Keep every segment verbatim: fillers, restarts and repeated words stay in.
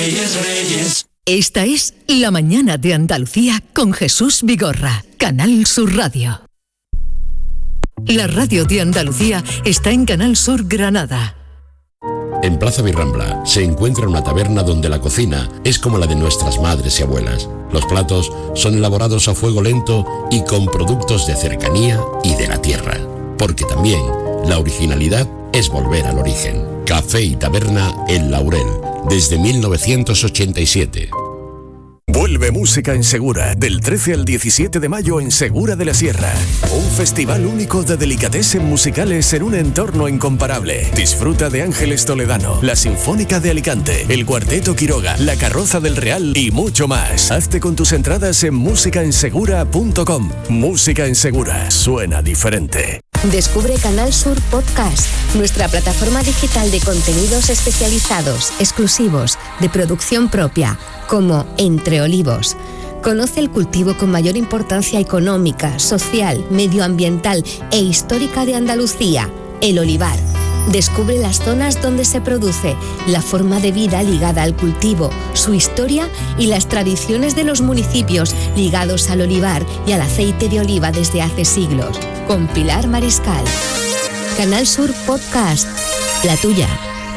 Reyes, Reyes. Esta es La Mañana de Andalucía con Jesús Vigorra, Canal Sur Radio. La radio de Andalucía está en Canal Sur Granada. En Plaza Birrambla se encuentra una taberna donde la cocina es como la de nuestras madres y abuelas. Los platos son elaborados a fuego lento y con productos de cercanía y de la tierra. Porque también la originalidad es volver al origen. Café y Taberna El Laurel, desde mil novecientos ochenta y siete. Vuelve Música en Segura, del trece al diecisiete de mayo en Segura de la Sierra. Un festival único de delicatessen musicales en un entorno incomparable. Disfruta de Ángeles Toledano, la Sinfónica de Alicante, el Cuarteto Quiroga, la Carroza del Real y mucho más. Hazte con tus entradas en música en segura punto com. Música en Segura, suena diferente. Descubre Canal Sur Podcast, nuestra plataforma digital de contenidos especializados, exclusivos, de producción propia, como Entre Olivos. Conoce el cultivo con mayor importancia económica, social, medioambiental e histórica de Andalucía, el olivar. Descubre las zonas donde se produce, la forma de vida ligada al cultivo, su historia y las tradiciones de los municipios ligados al olivar y al aceite de oliva desde hace siglos. Con Pilar Mariscal. Canal Sur Podcast, la tuya.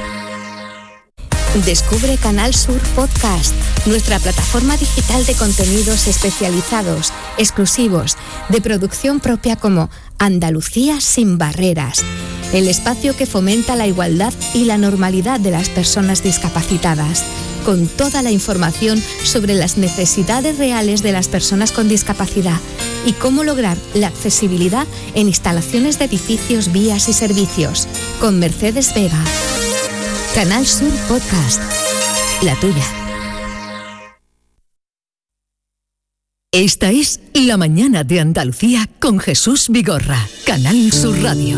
Descubre Canal Sur Podcast, nuestra plataforma digital de contenidos especializados, exclusivos, de producción propia como Andalucía sin barreras, el espacio que fomenta la igualdad y la normalidad de las personas discapacitadas, con toda la información sobre las necesidades reales de las personas con discapacidad y cómo lograr la accesibilidad en instalaciones de edificios, vías y servicios, con Mercedes Vega. Canal Sur Podcast, la tuya. Esta es La Mañana de Andalucía con Jesús Vigorra, Canal Sur Radio.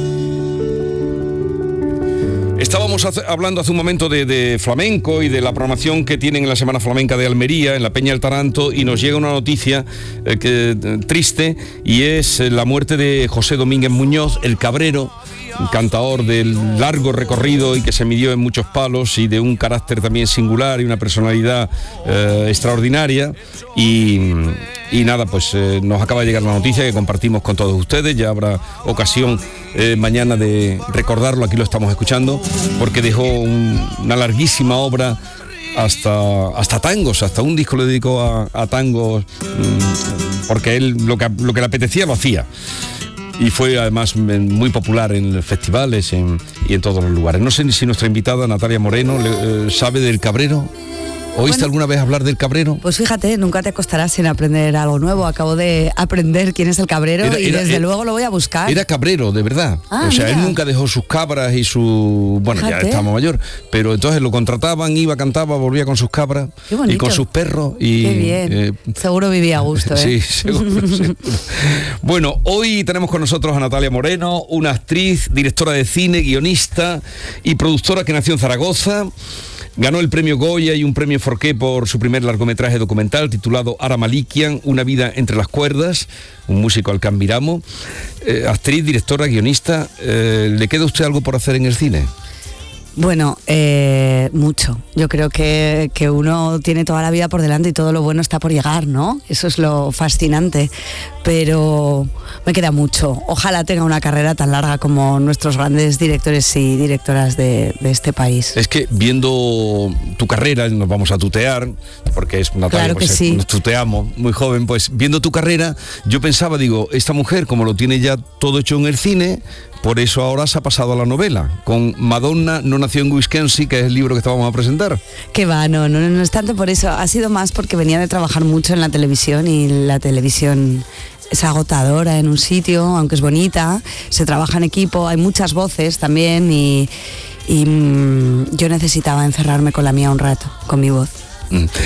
Estábamos hace, hablando hace un momento de, de flamenco y de la programación que tienen en la Semana Flamenca de Almería, en la Peña del Taranto, y nos llega una noticia eh, que, triste, y es la muerte de José Domínguez Muñoz, el Cabrero, un cantador del largo recorrido y que se midió en muchos palos y de un carácter también singular y una personalidad eh, extraordinaria. Y, y nada, pues eh, nos acaba de llegar la noticia que compartimos con todos ustedes. Ya habrá ocasión eh, mañana de recordarlo, aquí lo estamos escuchando, porque dejó un, una larguísima obra hasta, hasta tangos, hasta un disco le dedicó a, a tangos, mmm, porque él lo que, lo que le apetecía lo hacía. Y fue además muy popular en festivales en, y en todos los lugares. No sé si nuestra invitada Natalia Moreno le, eh, sabe del Cabrero. ¿Oíste bueno, alguna vez hablar del Cabrero? Pues fíjate, nunca te acostarás en aprender algo nuevo. Acabo de aprender quién es el Cabrero era, y era, desde era, luego lo voy a buscar. Era cabrero, de verdad. Ah, o sea, mira. Él nunca dejó sus cabras y su... Bueno, fíjate. Ya estaba mayor, pero entonces lo contrataban, iba, cantaba, volvía con sus cabras y con sus perros. Y, qué bien. Eh, seguro vivía a gusto, ¿eh? Sí, seguro, seguro. Bueno, hoy tenemos con nosotros a Natalia Moreno, una actriz, directora de cine, guionista y productora que nació en Zaragoza. Ganó el premio Goya y un premio Forqué por su primer largometraje documental titulado Ara Malikian, una vida entre las cuerdas, un músico al que admiramos. Eh, actriz, directora, guionista, eh, ¿le queda a usted algo por hacer en el cine? Bueno, eh, mucho. Yo creo que, que uno tiene toda la vida por delante y todo lo bueno está por llegar, ¿no? Eso es lo fascinante. Pero me queda mucho. Ojalá tenga una carrera tan larga como nuestros grandes directores y directoras de, de este país. Es que viendo tu carrera, nos vamos a tutear, porque es Natalia, claro que pues, sí. Nos tuteamos, muy joven, pues viendo tu carrera, yo pensaba, digo, esta mujer, como lo tiene ya todo hecho en el cine, por eso ahora se ha pasado a la novela. Con Madonna no nació en Wisconsin, que es el libro que estábamos a presentar. Que va, no, no, no es tanto por eso. Ha sido más porque venía de trabajar mucho en la televisión y la televisión es agotadora en un sitio, aunque es bonita, se trabaja en equipo, hay muchas voces también y, y mmm, yo necesitaba encerrarme con la mía un rato, con mi voz. Mm.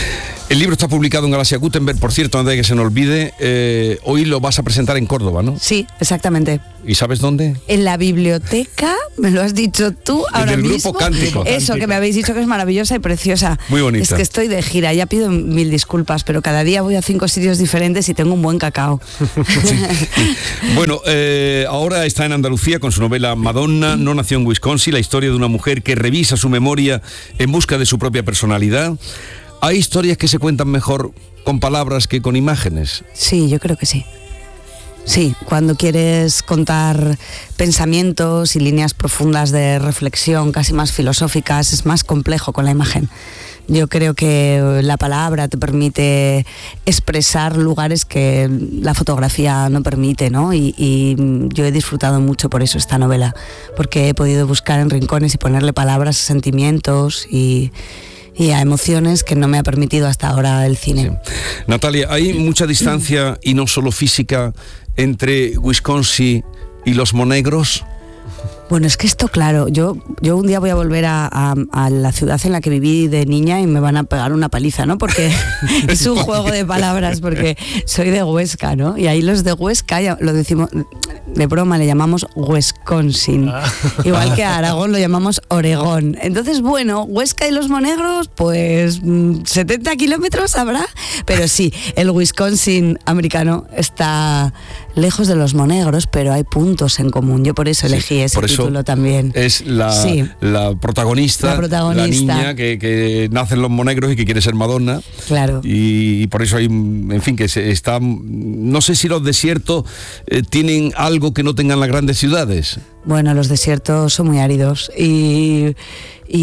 El libro está publicado en Galaxia Gutenberg, por cierto, antes de que se nos olvide, eh, hoy lo vas a presentar en Córdoba, ¿no? Sí, exactamente. ¿Y sabes dónde? En la biblioteca, me lo has dicho tú ahora del mismo. Grupo Cántico. Eso, que me habéis dicho que es maravillosa y preciosa. Muy bonita. Es que estoy de gira, ya pido mil disculpas, pero cada día voy a cinco sitios diferentes y tengo un buen cacao. Sí. Bueno, eh, ahora está en Andalucía con su novela Madonna, no nació en Wisconsin, la historia de una mujer que revisa su memoria en busca de su propia personalidad. ¿Hay historias que se cuentan mejor con palabras que con imágenes? Sí, yo creo que sí. Sí, cuando quieres contar pensamientos y líneas profundas de reflexión, casi más filosóficas, es más complejo con la imagen. Yo creo que la palabra te permite expresar lugares que la fotografía no permite, ¿no? Y, y yo he disfrutado mucho por eso esta novela, porque he podido buscar en rincones y ponerle palabras a sentimientos y... y a emociones que no me ha permitido hasta ahora el cine. Sí. Natalia, ¿hay mucha distancia, y no solo física, entre Wisconsin y los Monegros? Bueno, es que esto, claro, yo, yo un día voy a volver a, a, a la ciudad en la que viví de niña y me van a pegar una paliza, ¿no? Porque es un juego de palabras, porque soy de Huesca, ¿no? Y ahí los de Huesca, ya lo decimos, de broma, le llamamos Wisconsin. Igual que a Aragón lo llamamos Oregón. Entonces, bueno, Huesca y los Monegros, pues setenta kilómetros habrá, pero sí, el Wisconsin americano está lejos de los Monegros, pero hay puntos en común. Yo por eso elegí sí, ese por eso título también. Es la, sí. la, protagonista, la protagonista, la niña que, que nace en los Monegros y que quiere ser Madonna. Claro. Y, y por eso hay, en fin, que se está. No sé si los desiertos eh, tienen algo que no tengan las grandes ciudades. Bueno, los desiertos son muy áridos y, y,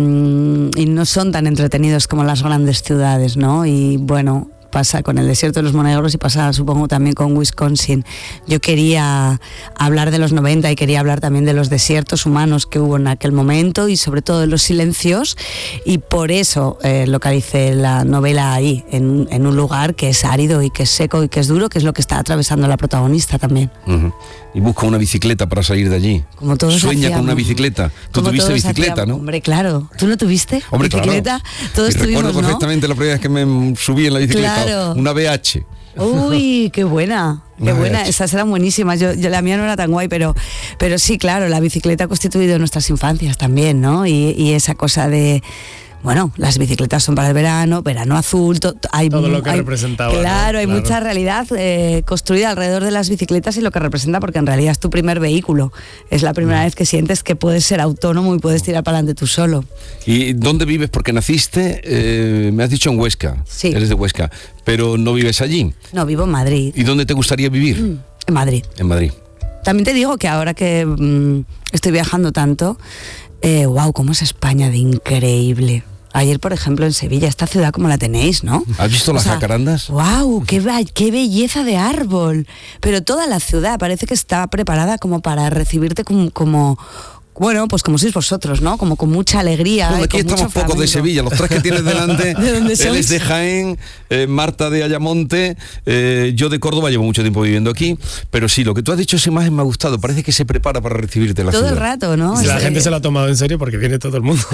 y no son tan entretenidos como las grandes ciudades, ¿no? Y bueno, pasa con el desierto de los Monegros y pasa, supongo, también con Wisconsin. Yo quería hablar de los noventa y quería hablar también de los desiertos humanos que hubo en aquel momento y sobre todo de los silencios, y por eso eh, localicé la novela ahí, en, en un lugar que es árido y que es seco y que es duro, que es lo que está atravesando la protagonista también. Uh-huh. Y busca una bicicleta para salir de allí. Como todos Sueña hacíamos. con una bicicleta. Tú Como tuviste bicicleta, hacíamos. ¿no? Hombre, claro. ¿Tú no tuviste Hombre, bicicleta? Claro. Todos y tuvimos, recuerdo ¿no? perfectamente la primera vez que me subí en la bicicleta. Claro. Una B H. Uy, qué buena, qué Una buena, B H. esas eran buenísimas. Yo, yo la mía no era tan guay, pero, pero sí, claro, la bicicleta ha constituido nuestras infancias también, ¿no? Y, y esa cosa de, bueno, las bicicletas son para el verano, verano azul, to, hay, todo lo que hay, representaba. Claro, ¿no? hay Claro. mucha realidad eh, construida alrededor de las bicicletas y lo que representa, porque en realidad es tu primer vehículo. Es la primera mm. vez que sientes que puedes ser autónomo y puedes tirar para adelante tú solo. ¿Y dónde vives? Porque naciste, eh, me has dicho en Huesca. Sí. Eres de Huesca, pero no vives allí. No, vivo en Madrid. ¿Y dónde te gustaría vivir? Mm, en Madrid. En Madrid. También te digo que ahora que mmm, estoy viajando tanto, eh, wow, cómo es España de increíble. Ayer, por ejemplo, en Sevilla, esta ciudad como la tenéis, ¿no? ¿Has visto o las sea, jacarandas? ¡Wow! Qué, ¡Qué belleza de árbol! Pero toda la ciudad parece que está preparada como para recibirte como... como bueno, pues como sois vosotros, ¿no? Como con mucha alegría. Bueno, y aquí con estamos mucho pocos de flamenco. Sevilla, los tres que tienes delante. ¿De dónde Él sois? es de Jaén, eh, Marta de Ayamonte, eh, yo de Córdoba, llevo mucho tiempo viviendo aquí, pero sí, lo que tú has dicho, esa imagen me ha gustado, parece que se prepara para recibirte la Todo ciudad. el rato, ¿no? Si la Es, gente eh, se lo ha tomado en serio porque viene todo el mundo.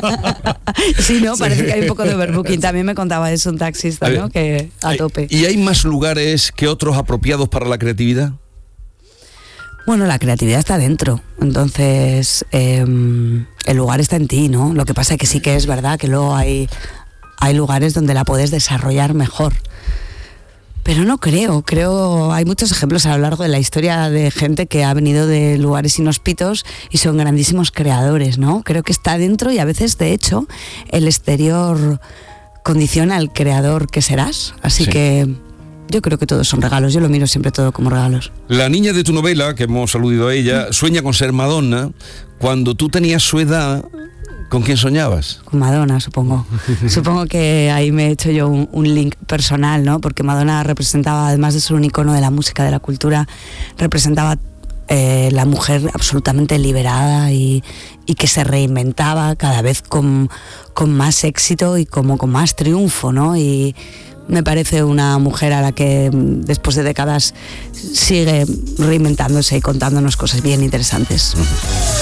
Sí, ¿no? Parece Sí. que hay un poco de overbooking. También me contaba eso un taxista, A ver, ¿no? Que a tope. ¿Y hay más lugares que otros apropiados para la creatividad? Bueno, la creatividad está dentro, entonces eh, el lugar está en ti, ¿no? Lo que pasa es que sí que es verdad que luego hay, hay lugares donde la puedes desarrollar mejor. Pero no creo, creo, hay muchos ejemplos a lo largo de la historia de gente que ha venido de lugares inhóspitos y son grandísimos creadores, ¿no? Creo que está dentro y a veces, de hecho, el exterior condiciona al creador que serás, así Sí. que... Yo creo que todos son regalos, yo lo miro siempre todo como regalos. La niña de tu novela, que hemos aludido a ella, sueña con ser Madonna. Cuando tú tenías su edad, ¿con quién soñabas? Con Madonna, supongo. Supongo que ahí me he hecho yo un, un link personal, ¿no? Porque Madonna representaba, además de ser un icono de la música, de la cultura, representaba eh, la mujer absolutamente liberada y, y que se reinventaba cada vez con, con más éxito y como con más triunfo, ¿no? Y me parece una mujer a la que después de décadas sigue reinventándose y contándonos cosas bien interesantes. Uh-huh.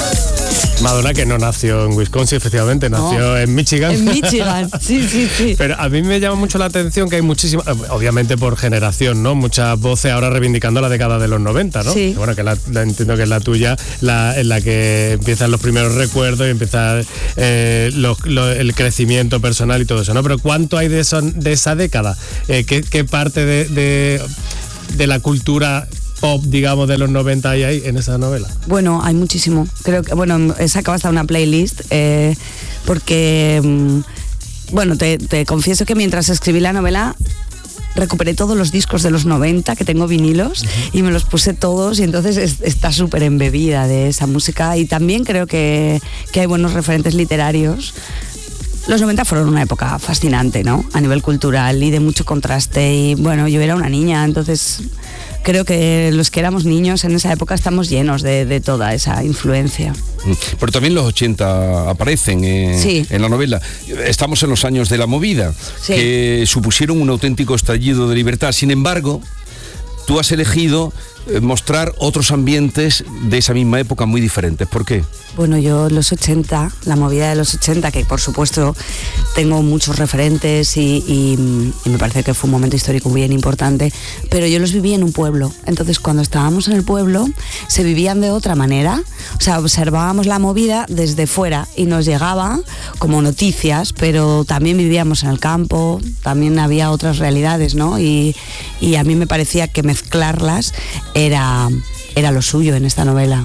Madonna, que no nació en Wisconsin, efectivamente, nació no, en Michigan. En Michigan, sí, sí, sí. Pero a mí me llama mucho la atención que hay muchísimas, obviamente por generación, ¿no? Muchas voces ahora reivindicando la década de los noventa, ¿no? Sí. Bueno, que la, la entiendo que es la tuya, la, en la que empiezan los primeros recuerdos y empieza eh, los, los, el crecimiento personal y todo eso, ¿no? Pero ¿cuánto hay de, eso, de esa década? Eh, ¿qué, ¿Qué parte de, de, de la cultura pop, digamos, de los noventa hay ahí en esa novela? Bueno, hay muchísimo. Creo que, bueno, he sacado hasta una playlist eh, porque, bueno, te, te confieso que mientras escribí la novela recuperé todos los discos de los noventa, que tengo vinilos, uh-huh. y me los puse todos, y entonces es, está súper embebida de esa música, y también creo que, que hay buenos referentes literarios. Los noventa fueron una época fascinante, ¿no? A nivel cultural y de mucho contraste, y bueno, yo era una niña, entonces creo que los que éramos niños en esa época estamos llenos de, de toda esa influencia. Pero también los ochenta aparecen en, sí. en la novela. Estamos en los años de la movida, sí. que supusieron un auténtico estallido de libertad. Sin embargo, tú has elegido mostrar otros ambientes de esa misma época muy diferentes. ¿Por qué? Bueno, yo los ochenta, la movida de los ochenta, que por supuesto tengo muchos referentes y, y, y me parece que fue un momento histórico bien importante, pero yo los viví en un pueblo. Entonces, cuando estábamos en el pueblo, se vivían de otra manera. O sea, observábamos la movida desde fuera y nos llegaba como noticias, pero también vivíamos en el campo, también había otras realidades, ¿no? Y, y a mí me parecía que mezclarlas era, era lo suyo en esta novela.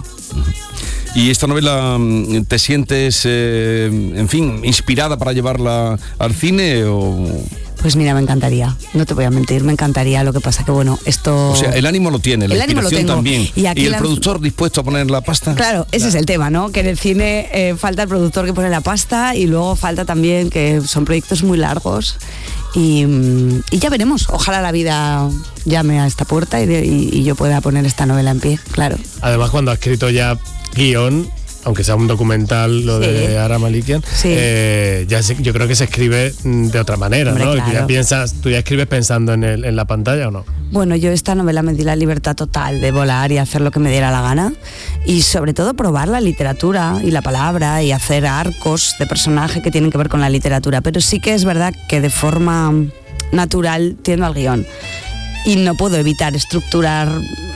¿Y esta novela te sientes, eh, en fin, inspirada para llevarla al cine o...? Pues mira, me encantaría, no te voy a mentir, me encantaría, lo que pasa que bueno, esto... O sea, el ánimo lo tiene, la el inspiración también. Y, aquí ¿Y el la... productor dispuesto a poner la pasta? Claro, ese claro. es el tema, ¿no? Que en el cine eh, falta el productor que pone la pasta y luego falta también que son proyectos muy largos y, y ya veremos, ojalá la vida llame a esta puerta y, de, y, y yo pueda poner esta novela en pie, claro. Además, cuando ha escrito ya guión, aunque sea un documental, lo sí. de Ara Malikian, sí. eh, ya se, yo creo que se escribe de otra manera, Hombre, ¿no? Claro. Tú ya piensas, tú ya escribes pensando en, el, en la pantalla, ¿o no? Bueno, yo esta novela me di la libertad total de volar y hacer lo que me diera la gana y sobre todo probar la literatura y la palabra y hacer arcos de personaje que tienen que ver con la literatura, pero sí que es verdad que de forma natural tiendo al guión y no puedo evitar estructurar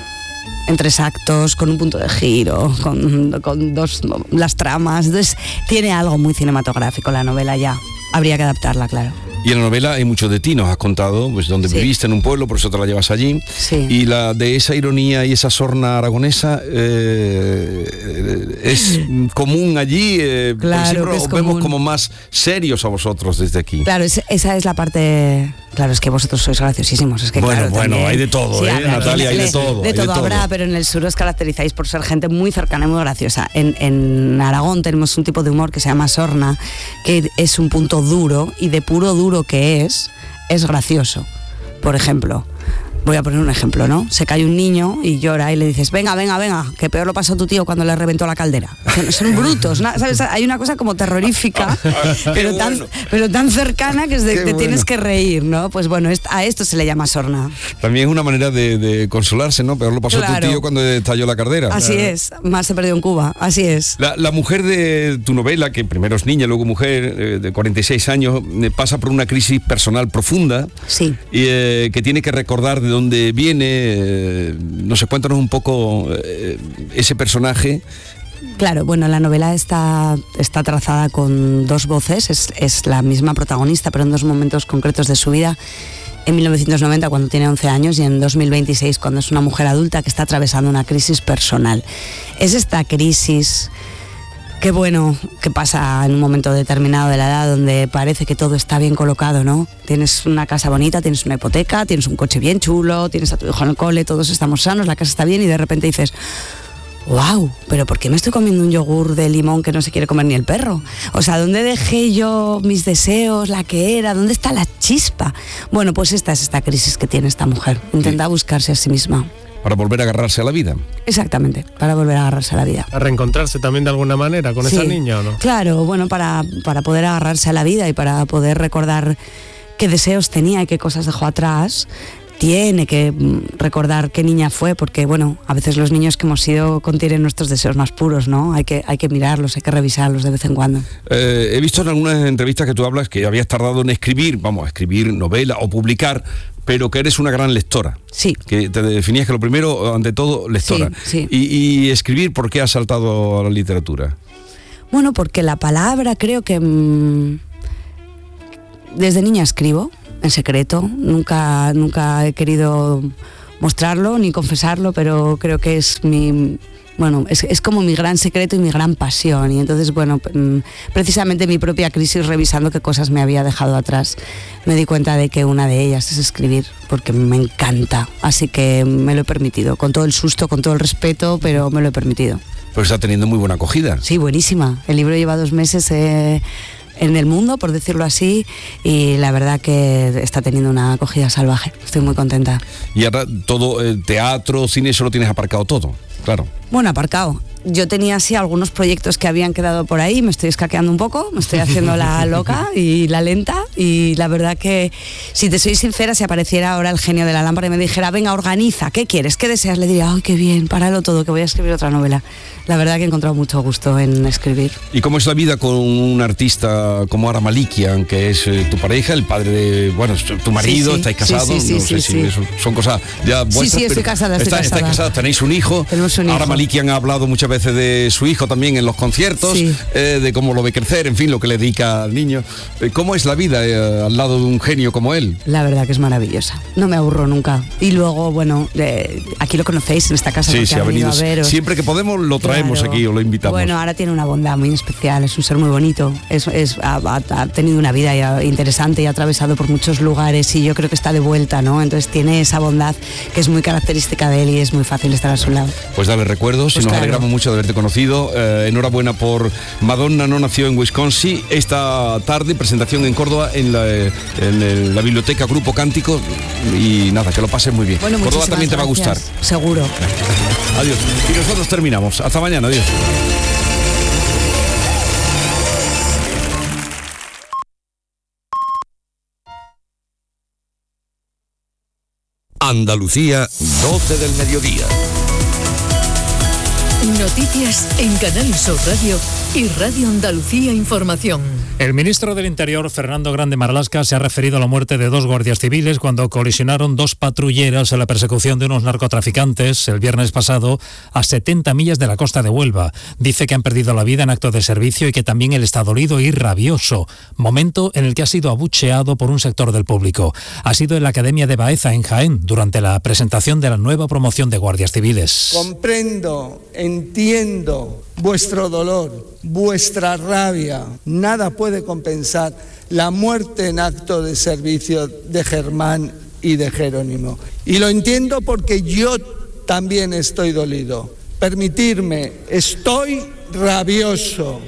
en tres actos, con un punto de giro, con, con dos, las tramas. Entonces tiene algo muy cinematográfico la novela ya. Habría que adaptarla, claro. Y en la novela hay mucho de ti, nos has contado, pues donde sí. viviste en un pueblo, por eso te la llevas allí. Sí. Y la de esa ironía y esa sorna aragonesa eh, es común allí, eh, claro, porque siempre os común. Vemos como más serios a vosotros desde aquí. Claro, es, esa es la parte... Claro, es que vosotros sois graciosísimos. Es que, bueno, claro, bueno, también, hay de todo, sí, ¿eh, habrá, Natalia? Hay de todo. De hay todo de habrá, todo. pero en el sur os caracterizáis por ser gente muy cercana y muy graciosa. En, en Aragón tenemos un tipo de humor que se llama sorna, que es un punto duro, y de puro duro que es, es gracioso. Por ejemplo, voy a poner un ejemplo, ¿no? Se cae un niño y llora y le dices, venga, venga, venga, que peor lo pasó tu tío cuando le reventó la caldera. Son, son brutos, ¿no? ¿Sabes? Hay una cosa como terrorífica, pero, tan, bueno. pero tan cercana que es de, te bueno. tienes que reír, ¿no? Pues bueno, a esto se le llama sorna. También es una manera de, de consolarse, ¿no? Peor lo pasó claro. tu tío cuando estalló la caldera. Así claro. es, más se perdió en Cuba, así es. La, la mujer de tu novela, que primero es niña, luego mujer, eh, de cuarenta y seis años, eh, pasa por una crisis personal profunda. Sí. Y eh, que tiene que recordar de dónde viene. Eh, no sé, cuéntanos un poco eh, ese personaje. Claro, bueno, la novela está, está trazada con dos voces, es, es la misma protagonista, pero en dos momentos concretos de su vida. En mil novecientos noventa, cuando tiene once años, y en dos mil veintiséis, cuando es una mujer adulta que está atravesando una crisis personal. Es esta crisis... Qué bueno que pasa en un momento determinado de la edad donde parece que todo está bien colocado, ¿no? Tienes una casa bonita, tienes una hipoteca, tienes un coche bien chulo, tienes a tu hijo en el cole, todos estamos sanos, la casa está bien y de repente dices, wow, pero ¿por qué me estoy comiendo un yogur de limón que no se quiere comer ni el perro? O sea, ¿dónde dejé yo mis deseos, la que era? ¿Dónde está la chispa? Bueno, pues esta es esta crisis que tiene esta mujer. Intenta buscarse a sí misma. Para volver a agarrarse a la vida. Exactamente, para volver a agarrarse a la vida. ¿A reencontrarse también de alguna manera con sí, esa niña o no? Claro, bueno, para, para poder agarrarse a la vida y para poder recordar qué deseos tenía y qué cosas dejó atrás, tiene que recordar qué niña fue, porque bueno, a veces los niños que hemos sido contienen nuestros deseos más puros, ¿no? Hay que, hay que mirarlos, hay que revisarlos de vez en cuando. Eh, he visto en algunas entrevistas que tú hablas que habías tardado en escribir, vamos, a escribir novela o publicar, pero que eres una gran lectora. Sí. Que te definías que lo primero, ante todo, lectora. Sí, sí. Y, y escribir, ¿por qué has saltado a la literatura? Bueno, porque la palabra creo que... Mmm, desde niña escribo, en secreto. Nunca, nunca he querido mostrarlo ni confesarlo, pero creo que es mi... Bueno, es, es como mi gran secreto y mi gran pasión. Y entonces, bueno, precisamente mi propia crisis, revisando qué cosas me había dejado atrás, me di cuenta de que una de ellas es escribir, porque me encanta. Así que me lo he permitido, con todo el susto, con todo el respeto, pero me lo he permitido. Pues está teniendo muy buena acogida. Sí, buenísima. El libro lleva dos meses... Eh, en el mundo, por decirlo así, y la verdad que está teniendo una acogida salvaje. Estoy muy contenta. Y ahora todo, eh, teatro, cine, eso lo tienes aparcado todo, claro. Bueno, aparcado. Yo tenía así algunos proyectos que habían quedado por ahí, me estoy escaqueando un poco, me estoy haciendo la loca y la lenta, y la verdad que, si te soy sincera, si apareciera ahora el genio de la lámpara y me dijera, venga, organiza, ¿qué quieres? ¿Qué deseas? Le diría, ay, qué bien, páralo todo, que voy a escribir otra novela. La verdad que he encontrado mucho gusto en escribir. ¿Y cómo es la vida con un artista como Ara Malikian, que es eh, tu pareja, el padre de, bueno, tu marido, sí, sí. ¿Estáis casados? Sí, sí, no sí, sé sí, si sí. Eso son cosas ya vuestras. Sí, sí, estoy casada, estoy está, casada. Estáis casadas, tenéis un hijo. Tenemos un hijo. Ara Malikian ha hablado muchas veces de su hijo también en los conciertos, sí. eh, de cómo lo ve crecer, en fin, lo que le dedica al niño. Eh, ¿Cómo es la vida eh, al lado de un genio como él? La verdad que es maravillosa, no me aburro nunca. Y luego, bueno, eh, aquí lo conocéis en esta casa, sí, porque sí, ha ha venido venido. a veros. Siempre que podemos lo traemos claro. aquí o lo invitamos. Bueno, ahora tiene una bondad muy especial, es un ser muy bonito, es, es, ha, ha tenido una vida interesante y ha atravesado por muchos lugares, y yo creo que está de vuelta, ¿no? Entonces tiene esa bondad que es muy característica de él y es muy fácil estar a su lado. Pues dale recuerdos, pues y nos claro. alegramos mucho de haberte conocido. Eh, enhorabuena por Madonna no nació en Wisconsin. Esta tarde, presentación en Córdoba en la, en el, la biblioteca Grupo Cántico, y nada, que lo pases muy bien. Bueno, Córdoba también gracias. te va a gustar. Seguro. Adiós. Y nosotros terminamos. Hasta mañana. Adiós. Andalucía, doce del mediodía. Noticias en Canal Sur Radio y Radio Andalucía Información. El ministro del Interior, Fernando Grande Marlaska, se ha referido a la muerte de dos guardias civiles cuando colisionaron dos patrulleras en la persecución de unos narcotraficantes el viernes pasado a setenta millas de la costa de Huelva. Dice que han perdido la vida en acto de servicio y que también él está dolido y rabioso, momento en el que ha sido abucheado por un sector del público. Ha sido en la Academia de Baeza, en Jaén, durante la presentación de la nueva promoción de guardias civiles. Comprendo, entiendo vuestro dolor, vuestra rabia. Nada puede compensar la muerte en acto de servicio de Germán y de Jerónimo. Y lo entiendo porque yo también estoy dolido. Permitirme, estoy rabioso.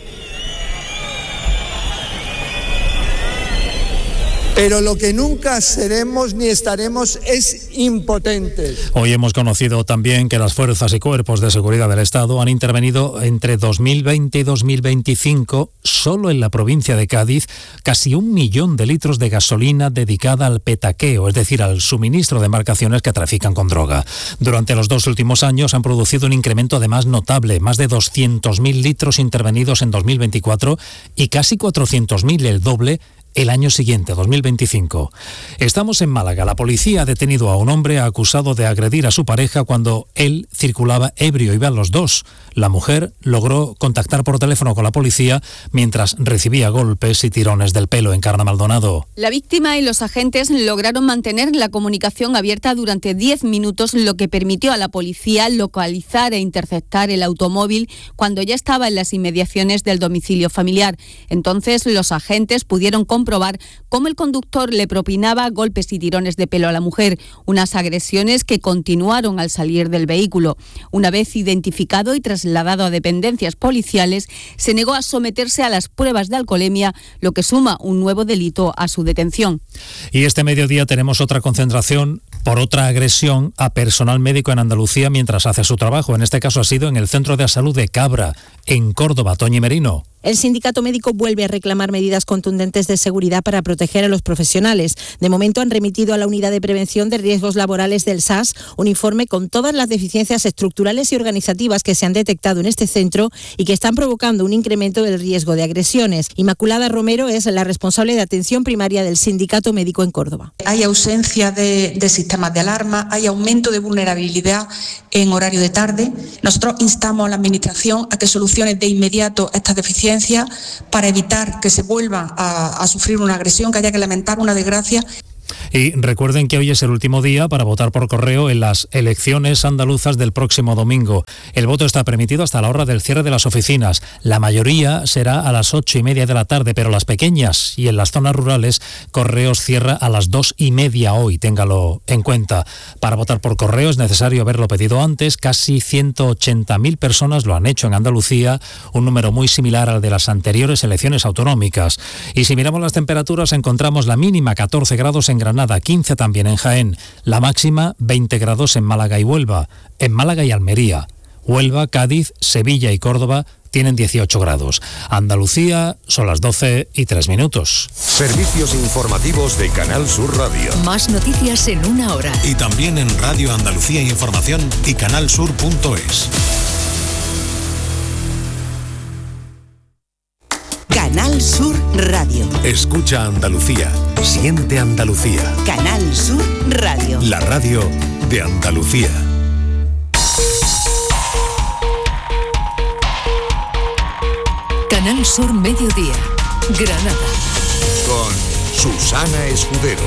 Pero lo que nunca seremos ni estaremos es impotentes. Hoy hemos conocido también que las fuerzas y cuerpos de seguridad del Estado han intervenido entre dos mil veinte y dos mil veinticinco, solo en la provincia de Cádiz, casi un millón de litros de gasolina dedicada al petaqueo, es decir, al suministro de embarcaciones que trafican con droga. Durante los dos últimos años han producido un incremento además notable, más de doscientos mil litros intervenidos en dos mil veinticuatro y casi cuatrocientos mil, el doble, el año siguiente, dos mil veinticinco. Estamos en Málaga. La policía ha detenido a un hombre acusado de agredir a su pareja cuando él circulaba ebrio. Iban los dos. La mujer logró contactar por teléfono con la policía mientras recibía golpes y tirones del pelo. Encarna Maldonado. La víctima y los agentes lograron mantener la comunicación abierta durante diez minutos, lo que permitió a la policía localizar e interceptar el automóvil cuando ya estaba en las inmediaciones del domicilio familiar. Entonces los agentes pudieron comprobar cómo el conductor le propinaba golpes y tirones de pelo a la mujer, unas agresiones que continuaron al salir del vehículo. Una vez identificado y trasladado a dependencias policiales, se negó a someterse a las pruebas de alcoholemia, lo que suma un nuevo delito a su detención. Y este mediodía tenemos otra concentración por otra agresión a personal médico en Andalucía mientras hace su trabajo. En este caso ha sido en el Centro de Salud de Cabra, en Córdoba. Toñi Merino. El sindicato médico vuelve a reclamar medidas contundentes de seguridad para proteger a los profesionales. De momento han remitido a la Unidad de Prevención de Riesgos Laborales del S A S un informe con todas las deficiencias estructurales y organizativas que se han detectado en este centro y que están provocando un incremento del riesgo de agresiones. Inmaculada Romero es la responsable de atención primaria del sindicato médico en Córdoba. Hay ausencia de, de sistemas de alarma, hay aumento de vulnerabilidad en horario de tarde. Nosotros instamos a la Administración a que solucione de inmediato estas deficiencias para evitar que se vuelva a, a sufrir una agresión, que haya que lamentar una desgracia. Y recuerden que hoy es el último día para votar por correo en las elecciones andaluzas del próximo domingo. El voto está permitido hasta la hora del cierre de las oficinas. La mayoría será a las ocho y media de la tarde, pero las pequeñas y en las zonas rurales, Correos cierra a las dos y media hoy, téngalo en cuenta. Para votar por correo es necesario haberlo pedido antes. Casi ciento ochenta mil personas lo han hecho en Andalucía, un número muy similar al de las anteriores elecciones autonómicas. Y si miramos las temperaturas, encontramos la mínima catorce grados en Granada, quince también en Jaén, la máxima veinte grados en Málaga y Huelva, en Málaga y Almería. Huelva, Cádiz, Sevilla y Córdoba tienen dieciocho grados. Andalucía son las doce y tres minutos. Servicios informativos de Canal Sur Radio. Más noticias en una hora. Y también en Radio Andalucía Información y canalsur punto es. Canal Sur Radio. Escucha Andalucía. Siente Andalucía. Canal Sur Radio. La radio de Andalucía. Canal Sur Mediodía. Granada. Con Susana Escudero.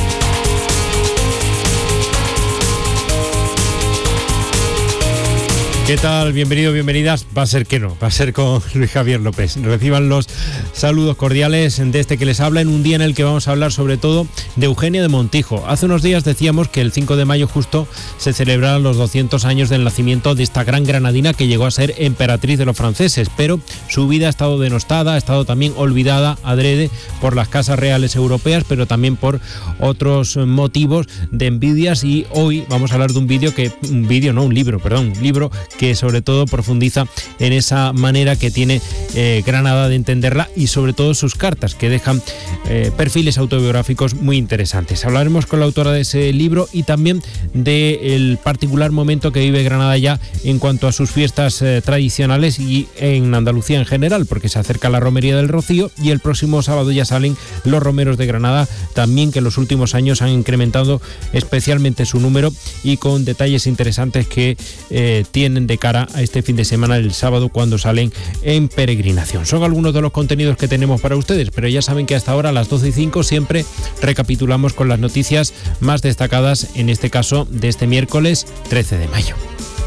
¿Qué tal? Bienvenido, bienvenidas. Va a ser que no, va a ser con Luis Javier López. Reciban los saludos cordiales de este que les habla en un día en el que vamos a hablar sobre todo de Eugenia de Montijo. Hace unos días decíamos que el cinco de mayo justo se celebraron los doscientos años del nacimiento de esta gran granadina que llegó a ser emperatriz de los franceses, pero su vida ha estado denostada, ha estado también olvidada adrede por las casas reales europeas, pero también por otros motivos de envidias, y hoy vamos a hablar de un vídeo que, un vídeo, no, un libro, perdón, un libro que sobre todo profundiza en esa manera que tiene eh, Granada de entenderla, y sobre todo sus cartas que dejan eh, perfiles autobiográficos muy interesantes. Hablaremos con la autora de ese libro y también del particular momento que vive Granada ya en cuanto a sus fiestas eh, tradicionales y en Andalucía en general, porque se acerca la Romería del Rocío y el próximo sábado ya salen los romeros de Granada, también que en los últimos años han incrementado especialmente su número y con detalles interesantes que eh, tienen de cara a este fin de semana, el sábado, cuando salen en peregrinación. Son algunos de los contenidos que tenemos para ustedes, pero ya saben que hasta ahora a las doce y cinco siempre recapitulamos con las noticias más destacadas, en este caso de este miércoles trece de mayo.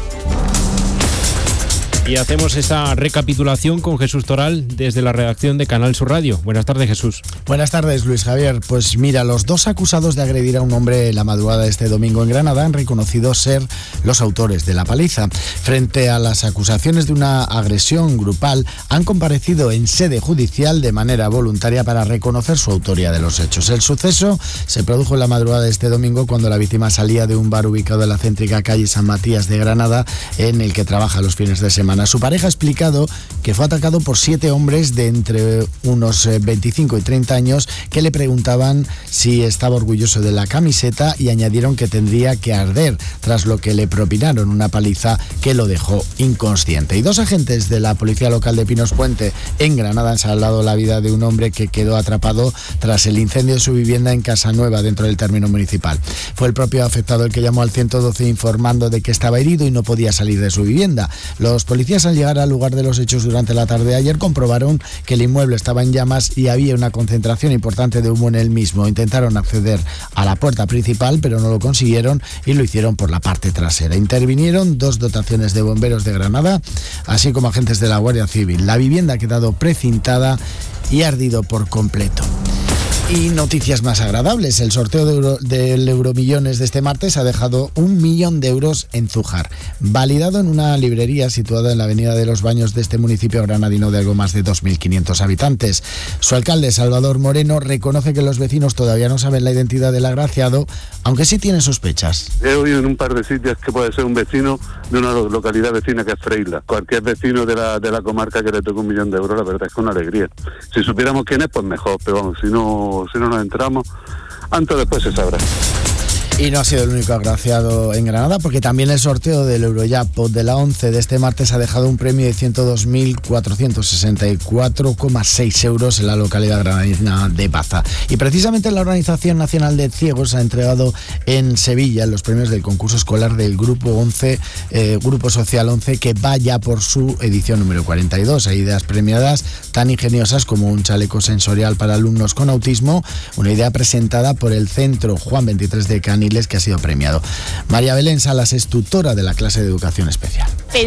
Y hacemos esa recapitulación con Jesús Toral desde la redacción de Canal Sur Radio. Buenas tardes, Jesús. Buenas tardes, Luis Javier. Pues mira, los dos acusados de agredir a un hombre la madrugada de este domingo en Granada han reconocido ser los autores de la paliza. Frente a las acusaciones de una agresión grupal, han comparecido en sede judicial de manera voluntaria para reconocer su autoría de los hechos. El suceso se produjo en la madrugada de este domingo cuando la víctima salía de un bar ubicado en la céntrica calle San Matías de Granada, en el que trabaja los fines de semana. Su pareja ha explicado que fue atacado por siete hombres de entre unos veinticinco y treinta años que le preguntaban si estaba orgulloso de la camiseta y añadieron que tendría que arder, tras lo que le propinaron una paliza que lo dejó inconsciente. Y dos agentes de la policía local de Pinos Puente en Granada han salvado la vida de un hombre que quedó atrapado tras el incendio de su vivienda en Casanueva, dentro del término municipal. Fue el propio afectado el que llamó al ciento doce informando de que estaba herido y no podía salir de su vivienda. Los policías, al llegar al lugar de los hechos durante la tarde de ayer, comprobaron que el inmueble estaba en llamas y había una concentración importante de humo en el mismo. Intentaron acceder a la puerta principal, pero no lo consiguieron y lo hicieron por la parte trasera. Intervinieron dos dotaciones de bomberos de Granada, así como agentes de la Guardia Civil. La vivienda ha quedado precintada y ardido por completo. Y noticias más agradables. El sorteo de Euro, del Euromillones de este martes ha dejado un millón de euros en Zújar, validado en una librería situada en la avenida de los Baños de este municipio granadino de algo más de dos mil quinientos habitantes. Su alcalde, Salvador Moreno, reconoce que los vecinos todavía no saben la identidad del agraciado, aunque sí tienen sospechas. He oído en un par de sitios que puede ser un vecino de una localidad vecina que es Freila. Cualquier vecino de la, de la comarca que le toque un millón de euros, la verdad es que es una alegría. Si supiéramos quién es, pues mejor, pero vamos, si no si no nos entramos, antes o después se sabrá. Y no ha sido el único agraciado en Granada, porque también el sorteo del Eurojackpot de la once de este martes ha dejado un premio de ciento dos mil cuatrocientos sesenta y cuatro coma seis euros en la localidad granadina de Baza. Y precisamente la Organización Nacional de Ciegos ha entregado en Sevilla los premios del concurso escolar del Grupo once, eh, Grupo Social once, que va ya por su edición número cuarenta y dos. Hay ideas premiadas tan ingeniosas como un chaleco sensorial para alumnos con autismo, una idea presentada por el Centro Juan veintitrés de Cani, que ha sido premiado. María Belén Salas es tutora de la clase de educación especial.